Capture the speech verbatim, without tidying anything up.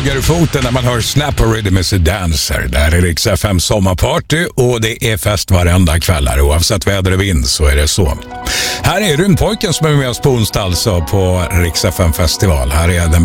ryggar i foten när man hör Snap och Rhythm is a Dancer. Där är Rix F M sommarparty och det är fest varenda kvällar. Oavsett väder och vind så är det så. Här är Rymdpojken som är med oss på onsdag alltså på Rix F M festival. Här är den